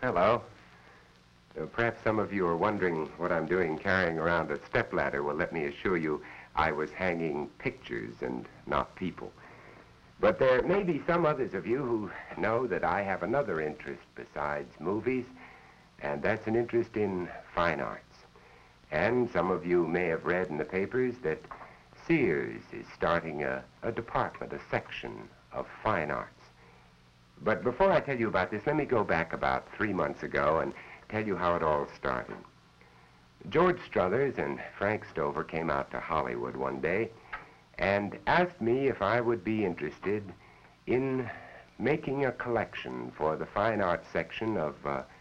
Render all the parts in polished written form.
Hello. Perhaps some of you are wondering what I'm doing carrying around a stepladder. Well, let me assure you, I was hanging pictures and not people. But there may be some others of you who know that I have another interest besides movies, and that's an interest in fine arts. And some of you may have read in the papers that Sears is starting a department, a section of fine arts. But before I tell you about this, let me go back about 3 months ago and tell you how it all started. George Struthers and Frank Stover came out to Hollywood one day and asked me if I would be interested in making a collection for the fine arts section of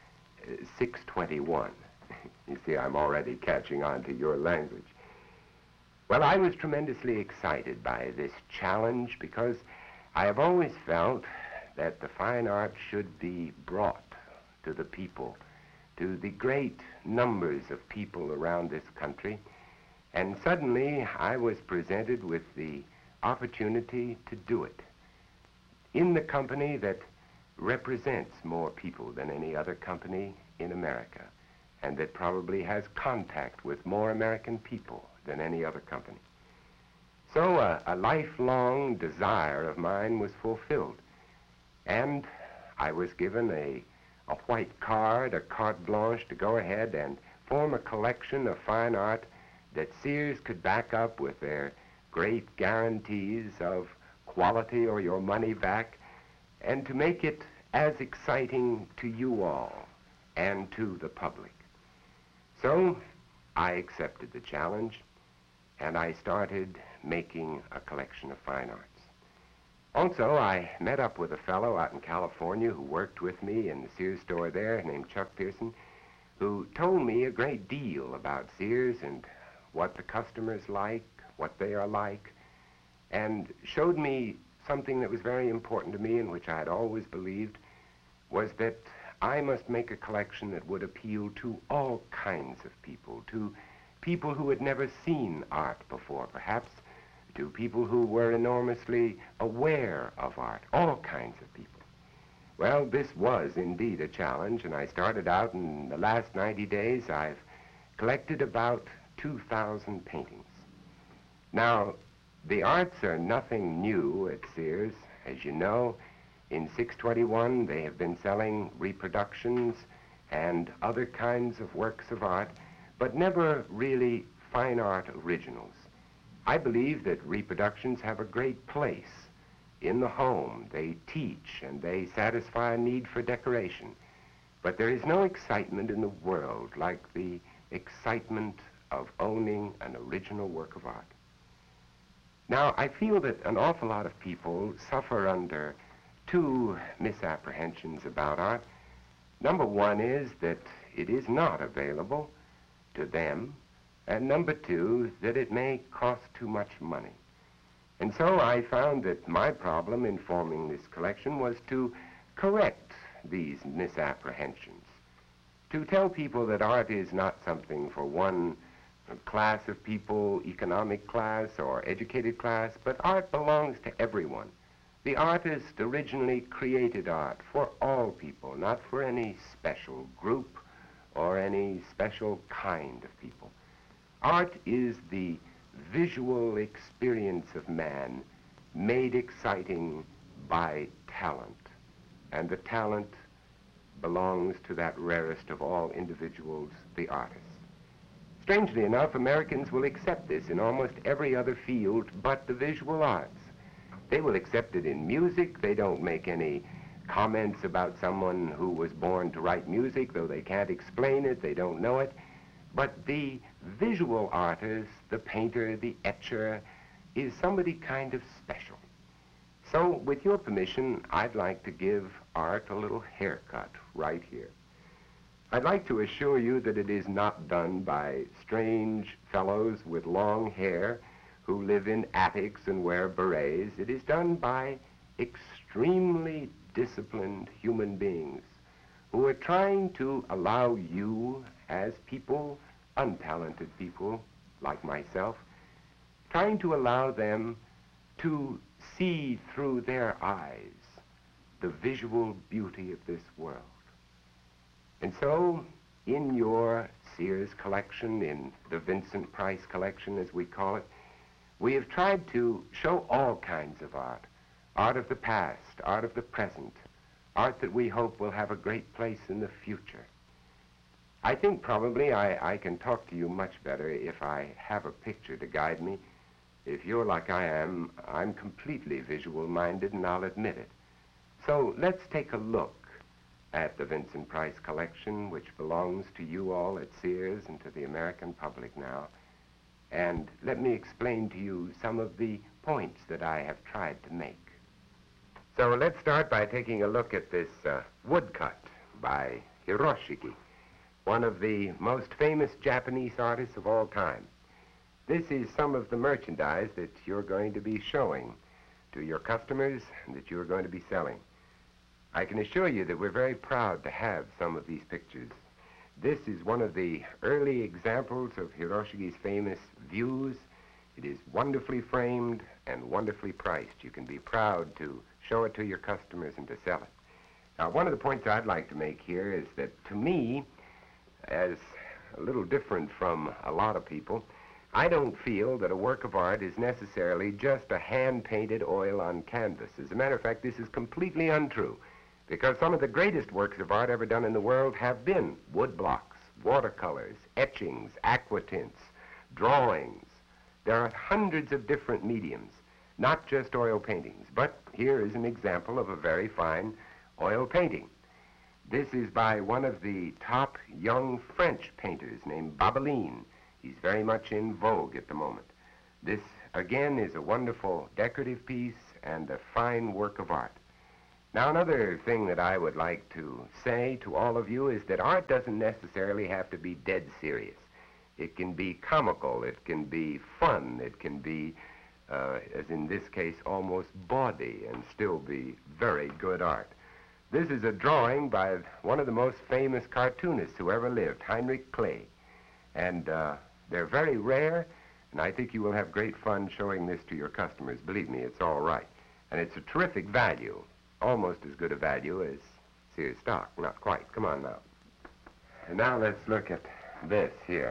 621. You see, I'm already catching on to your language. Well, I was tremendously excited by this challenge because I have always felt that the fine arts should be brought to the people, to the great numbers of people around this country. And suddenly I was presented with the opportunity to do it in the company that represents more people than any other company in America, and that probably has contact with more American people than any other company. So a lifelong desire of mine was fulfilled, and I was given a white card, a carte blanche to go ahead and form a collection of fine art that Sears could back up with their great guarantees of quality or your money back, and to make it as exciting to you all and to the public. So I accepted the challenge, and I started making a collection of fine arts. Also, I met up with a fellow out in California who worked with me in the Sears store there named Chuck Pearson, who told me a great deal about Sears and what the customers like, what they are like, and showed me something that was very important to me and which I had always believed was that I must make a collection that would appeal to all kinds of people, to people who had never seen art before, perhaps, to people who were enormously aware of art, all kinds of people. Well, this was indeed a challenge, and I started out, in the last 90 days, I've collected about 2,000 paintings. Now, the arts are nothing new at Sears. As you know, in 621, they have been selling reproductions and other kinds of works of art, but never really fine art originals. I believe that reproductions have a great place in the home. They teach and they satisfy a need for decoration. But there is no excitement in the world like the excitement of owning an original work of art. Now, I feel that an awful lot of people suffer under two misapprehensions about art. Number one is that it is not available to them, and number two, that it may cost too much money. And so I found that my problem in forming this collection was to correct these misapprehensions, to tell people that art is not something for one class of people, economic class or educated class, but art belongs to everyone. The artist originally created art for all people, not for any special group or any special kind of people. Art is the visual experience of man made exciting by talent, and the talent belongs to that rarest of all individuals, the artist. Strangely enough, Americans will accept this in almost every other field but the visual arts. They will accept it in music. They don't make any comments about someone who was born to write music, though they can't explain it, they don't know it. But the visual artist, the painter, the etcher, is somebody kind of special. So, with your permission, I'd like to give art a little haircut right here. I'd like to assure you that it is not done by strange fellows with long hair who live in attics and wear berets. It is done by extremely disciplined human beings who are trying to allow you, as people, untalented people like myself, trying to allow them to see through their eyes the visual beauty of this world. And so, in your Sears collection, in the Vincent Price collection, as we call it, we have tried to show all kinds of art. Art of the past, art of the present, art that we hope will have a great place in the future. I think probably I can talk to you much better if I have a picture to guide me. If you're like I am, I'm completely visual-minded, and I'll admit it. So let's take a look at the Vincent Price collection, which belongs to you all at Sears and to the American public now. And let me explain to you some of the points that I have tried to make. So let's start by taking a look at this woodcut by Hiroshige, one of the most famous Japanese artists of all time. This is some of the merchandise that you're going to be showing to your customers and that you're going to be selling. I can assure you that we're very proud to have some of these pictures. This is one of the early examples of Hiroshige's famous views. It is wonderfully framed and wonderfully priced. You can be proud to show it to your customers and to sell it. Now, one of the points I'd like to make here is that, to me, as a little different from a lot of people, I don't feel that a work of art is necessarily just a hand-painted oil on canvas. As a matter of fact, this is completely untrue, because some of the greatest works of art ever done in the world have been wood blocks, watercolors, etchings, aqua tints, drawings. There are hundreds of different mediums, not just oil paintings, but here is an example of a very fine oil painting. This is by one of the top young French painters named Babeline. He's very much in vogue at the moment. This, again, is a wonderful decorative piece and a fine work of art. Now, another thing that I would like to say to all of you is that art doesn't necessarily have to be dead serious. It can be comical, it can be fun, it can be, as in this case, almost bawdy and still be very good art. This is a drawing by one of the most famous cartoonists who ever lived, Heinrich Kley. And they're very rare, and I think you will have great fun showing this to your customers. Believe me, it's all right. And it's a terrific value, almost as good a value as Sears stock. Not quite. Come on now. And now let's look at this here.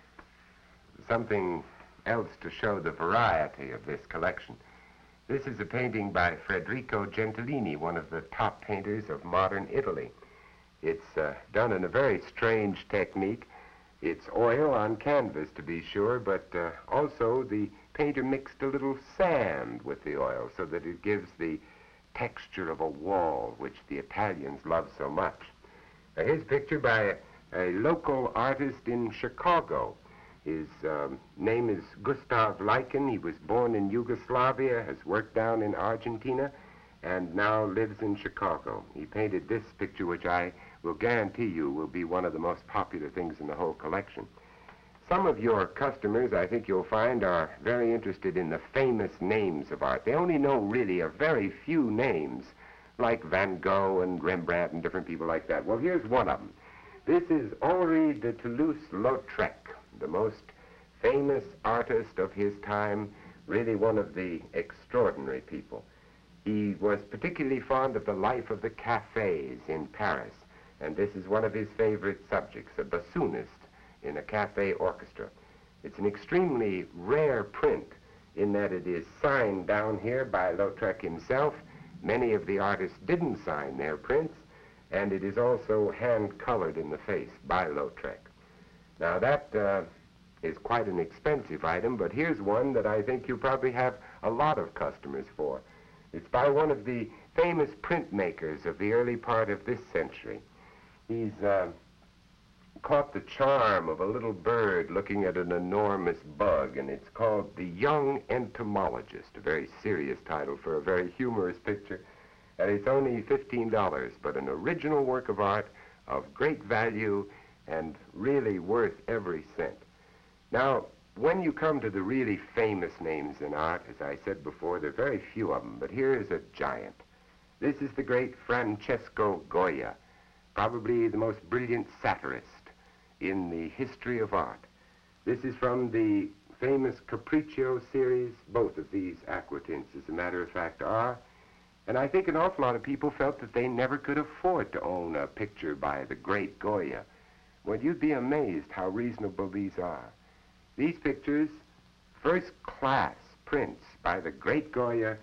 Something else to show the variety of this collection. This is a painting by Federico Gentilini, one of the top painters of modern Italy. It's done in a very strange technique. It's oil on canvas, to be sure, but also the painter mixed a little sand with the oil so that it gives the texture of a wall, which the Italians love so much. Now, here's a picture by a local artist in Chicago. His name is Gustav Leiken. He was born in Yugoslavia, has worked down in Argentina, and now lives in Chicago. He painted this picture, which I will guarantee you will be one of the most popular things in the whole collection. Some of your customers, I think you'll find, are very interested in the famous names of art. They only know really a very few names, like Van Gogh and Rembrandt and different people like that. Well, here's one of them. This is Henri de Toulouse-Lautrec, the most famous artist of his time, really one of the extraordinary people. He was particularly fond of the life of the cafes in Paris, and this is one of his favorite subjects, a bassoonist in a cafe orchestra. It's an extremely rare print in that it is signed down here by Lautrec himself. Many of the artists didn't sign their prints, and it is also hand-colored in the face by Lautrec. Now, that is quite an expensive item, but here's one that I think you probably have a lot of customers for. It's by one of the famous printmakers of the early part of this century. He's caught the charm of a little bird looking at an enormous bug, and it's called The Young Entomologist, a very serious title for a very humorous picture, and it's only $15, but an original work of art of great value and really worth every cent. Now, when you come to the really famous names in art, as I said before, there are very few of them, but here is a giant. This is the great Francesco Goya, probably the most brilliant satirist in the history of art. This is from the famous Capriccio series. Both of these aqua tints, as a matter of fact, are. And I think an awful lot of people felt that they never could afford to own a picture by the great Goya. Well, you'd be amazed how reasonable these are. These pictures, first-class prints by the great Goya,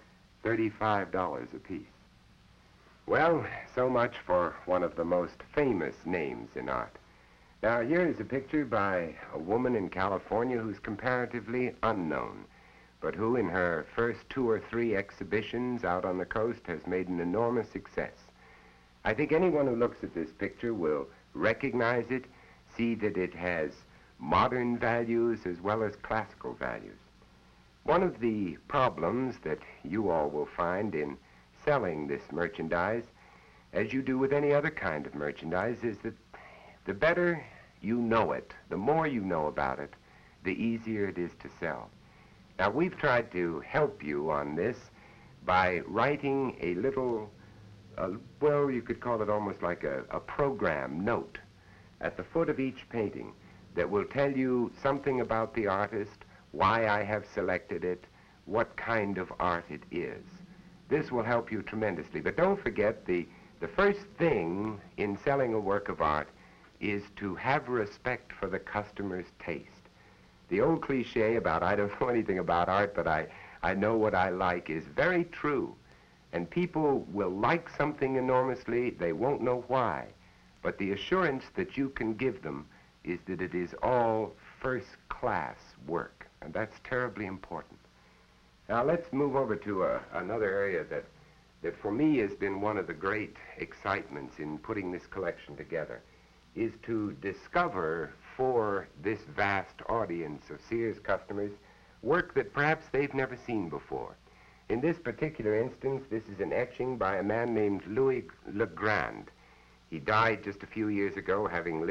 $35 apiece. Well, so much for one of the most famous names in art. Now, here is a picture by a woman in California who's comparatively unknown, but who in her first 2 or 3 exhibitions out on the coast has made an enormous success. I think anyone who looks at this picture will recognize it, see that it has modern values as well as classical values. One of the problems that you all will find in selling this merchandise, as you do with any other kind of merchandise, is that the better you know it, the more you know about it, the easier it is to sell. Now, we've tried to help you on this by writing a little, well, you could call it almost like a program note at the foot of each painting that will tell you something about the artist, why I have selected it, what kind of art it is. This will help you tremendously. But don't forget, the first thing in selling a work of art is to have respect for the customer's taste. The old cliche about I don't know anything about art, but I know what I like is very true. And people will like something enormously, they won't know why. But the assurance that you can give them is that it is all first-class work, and that's terribly important. Now let's move over to another area that for me has been one of the great excitements in putting this collection together, is to discover for this vast audience of Sears customers work that perhaps they've never seen before. In this particular instance, this is an etching by a man named Louis Legrand. He died just a few years ago, having lived